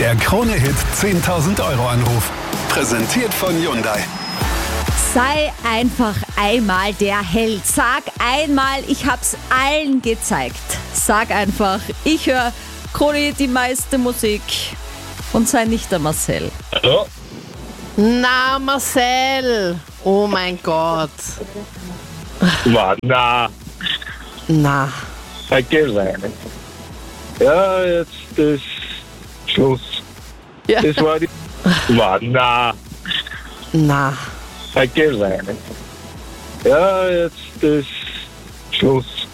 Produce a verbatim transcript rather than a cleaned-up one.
Der Krone-Hit zehntausend Euro Anruf. Präsentiert von Hyundai. Sei einfach einmal der Held. Sag einmal, ich hab's allen gezeigt. Sag einfach, ich höre Krone, die meiste Musik. Und sei nicht der Marcel. Hallo? Na, Marcel. Oh mein Gott. War, na, Na. vergiss einen. Ja, jetzt ist Schluss. Ja. Das war die. War, na, Na. vergiss einen. Ja, jetzt ist Schluss.